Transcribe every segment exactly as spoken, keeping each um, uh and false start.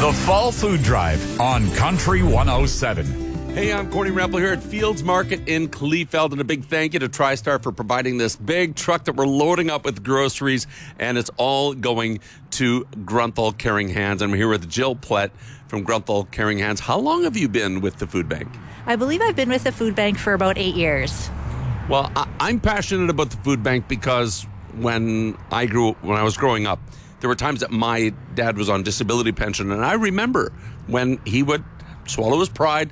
The Fall Food Drive on Country one oh seven. Hey, I'm Corny Rampel here at Fields Market in Kleefeld, and a big thank you to TriStar for providing this big truck that we're loading up with groceries, and it's all going to Grunthal Caring Hands. I'm here with Jill Plett from Grunthal Caring Hands. How long have you been with the food bank? I believe I've been with the food bank for about eight years. Well, I, I'm passionate about the food bank because when I grew, when I was growing up, there were times that my dad was on disability pension, and I remember when he would swallow his pride,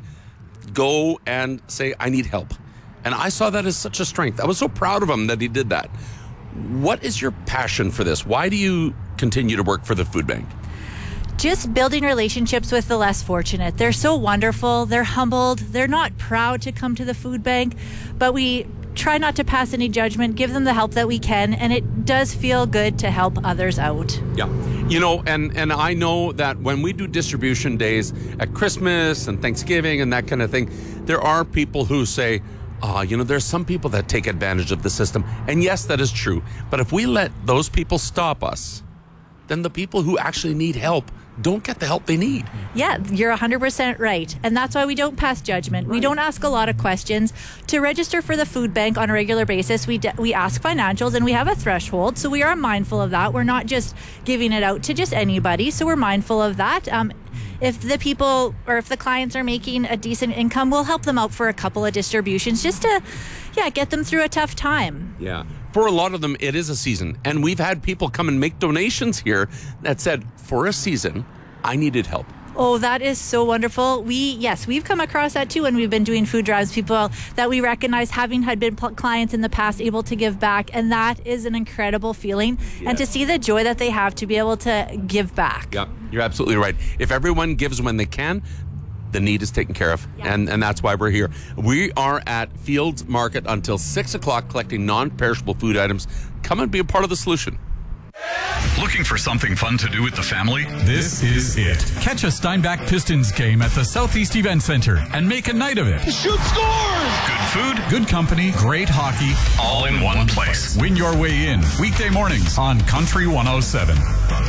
go and say, I need help. And I saw that as such a strength. I was so proud of him that he did that. What is your passion for this? Why do you continue to work for the food bank? Just building relationships with the less fortunate. They're so wonderful. They're humbled. They're not proud to come to the food bank, but we try not to pass any judgment, give them the help that we can, and it does feel good to help others out. Yeah. You know, and, and I know that when we do distribution days at Christmas and Thanksgiving and that kind of thing, there are people who say, ah, oh, you know, there's some people that take advantage of the system. And yes, that is true. But if we let those people stop us, then the people who actually need help don't get the help they need. Yeah, you're one hundred percent right. And that's why we don't pass judgment. Right. We don't ask a lot of questions. To register for the food bank on a regular basis, we de- we ask financials, and we have a threshold. So we are mindful of that. We're not just giving it out to just anybody. So we're mindful of that. Um, if the people or if the clients are making a decent income, we'll help them out for a couple of distributions just to, yeah, get them through a tough time. Yeah. For a lot of them, it is a season. And we've had people come and make donations here that said, for a season, I needed help. Oh, that is so wonderful. We, yes, we've come across that too when we've been doing food drives, people that we recognize having had been pl- clients in the past able to give back. And that is an incredible feeling. Yes. And to see the joy that they have to be able to give back. Yeah, you're absolutely right. If everyone gives when they can, the need is taken care of, yeah. and, and that's why we're here. We are at Fields Market until six o'clock collecting non-perishable food items. Come and be a part of the solution. Looking for something fun to do with the family? This is it. Catch a Steinbach Pistons game at the Southeast Event Center and make a night of it. Shoot scores! Good food, good company, great hockey, all in one place. Win your way in. Weekday mornings on Country one oh seven.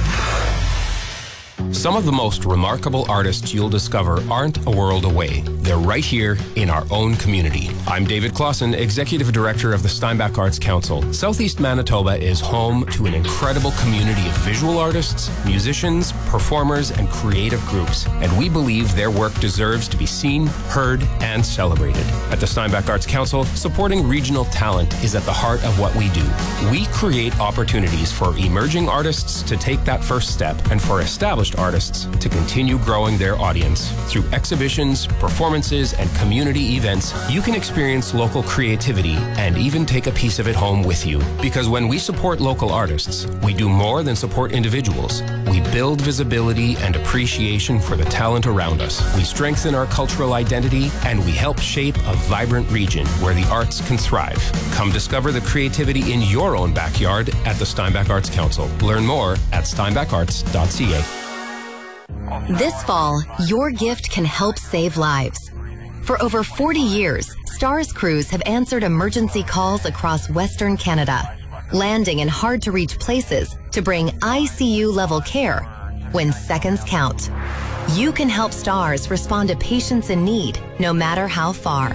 Some of the most remarkable artists you'll discover aren't a world away. They're right here in our own community. I'm David Clausen, Executive Director of the Steinbach Arts Council. Southeast Manitoba is home to an incredible community of visual artists, musicians, performers, and creative groups, and we believe their work deserves to be seen, heard, and celebrated. At the Steinbach Arts Council, supporting regional talent is at the heart of what we do. We create opportunities for emerging artists to take that first step and for established artists to continue growing their audience. Through exhibitions, performances, and community events, you can experience local creativity and even take a piece of it home with you. Because when we support local artists, we do more than support individuals. We build visibility and appreciation for the talent around us. We strengthen our cultural identity, and we help shape a vibrant region where the arts can thrive. Come discover the creativity in your own backyard at the Steinbach Arts Council. Learn more at steinbach arts dot c a. This fall, your gift can help save lives. For over forty years, STARS crews have answered emergency calls across Western Canada, landing in hard-to-reach places to bring I C U-level care when seconds count. You can help STARS respond to patients in need, no matter how far.